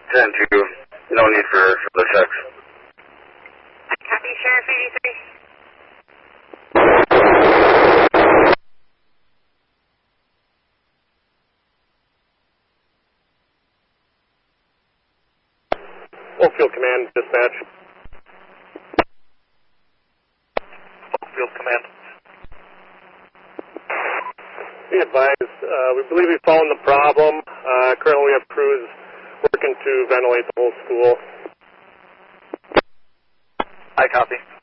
10-2. No need for the checks. Copy, Sheriff 83. Oakfield Command, dispatch. Oakfield Command. Be advised, we believe we found the problem. Currently we have crews working to ventilate the whole school. I copy.